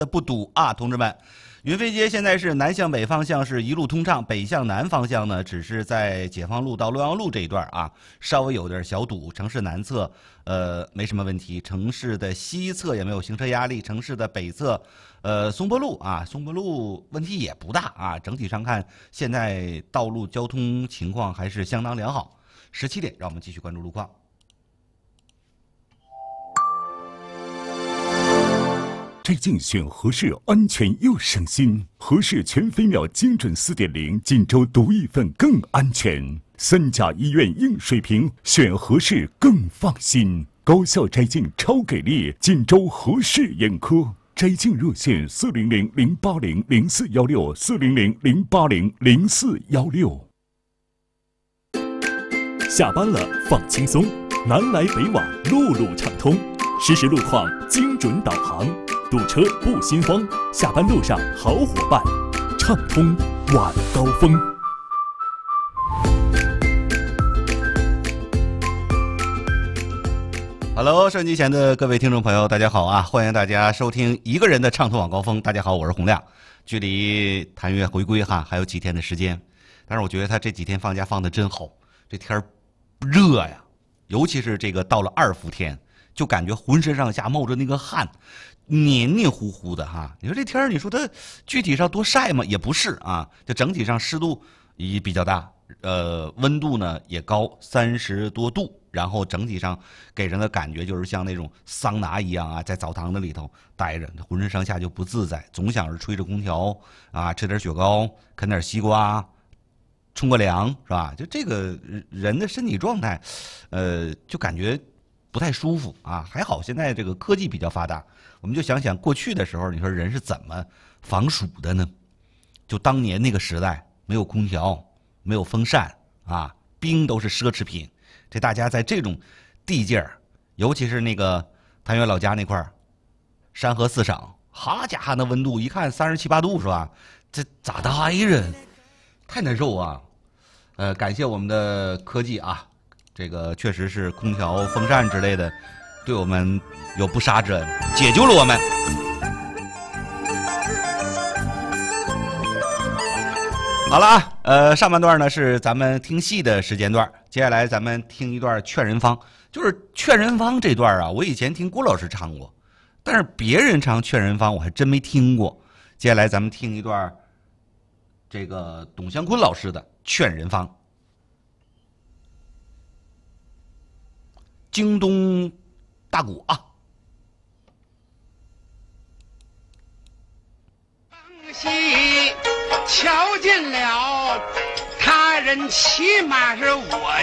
不堵啊，同志们。云飞街现在是南向北方向是一路通畅，北向南方向呢，只是在解放路到洛阳路这一段啊，稍微有点小堵。城市南侧没什么问题，城市的西侧也没有行车压力，城市的北侧松坡路啊，松坡路问题也不大啊。整体上看，现在道路交通情况还是相当良好。17点，让我们继续关注路况。 摘镜选合适，安全又省心。合适全飞秒精准4.0，锦州独一份更安全。3甲医院硬水平，选合适更放心。高效摘镜超给力，锦州合适眼科。摘镜热线400-080-0416，400-080-0416。 下班了放轻松，南来北往路路畅通，实时路况精准导航。堵车不心慌，下班路上好伙伴，畅通晚高峰。 Hello， 收音机前的各位听众朋友，大家好啊！欢迎大家收听一个人的畅通晚高峰。大家好，我是洪亮。距离谭月回归还有几天的时间，但是我觉得他这几天放假放得真好，这天热呀，尤其是这个到了2伏天，就感觉浑身上下冒着那个汗。黏黏糊糊的哈，你说这天儿，你说它具体上多晒吗？也不是啊，就整体上湿度也比较大，温度呢也高，30多度，然后整体上给人的感觉就是像那种桑拿一样啊，在澡堂子里头待着，浑身上下就不自在，总想着吹着空调啊，吃点雪糕，啃点西瓜，冲个凉是吧？就这个人的身体状态，就感觉不太舒服啊。还好现在这个科技比较发达。我们就想想过去的时候，你说人是怎么防暑的呢？就当年那个时代，没有空调，没有风扇啊，冰都是奢侈品。这大家在这种地界儿，尤其是那个谭源老家那块儿，山河4省，好家伙，那温度一看37、8度是吧？这咋待着？太难受啊！感谢我们的科技啊，这个确实是空调、风扇之类的。对我们有不杀之恩，解救了我们。好了啊，上半段呢是咱们听戏的时间段，接下来咱们听一段劝人方。就是劝人方这段啊，我以前听郭老师唱过，但是别人唱劝人方我还真没听过。接下来咱们听一段这个董湘坤老师的劝人方。京东大鼓啊！ 戏瞧见了，他人起码是我